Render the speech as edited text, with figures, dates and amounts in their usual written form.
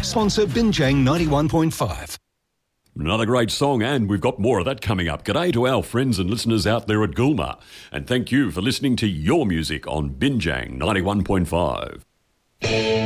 Sponsor Binjang 91.5. Another great song, and we've got more of that coming up. G'day to our friends and listeners out there at Gulma, and thank you for listening to your music on Binjang 91.5.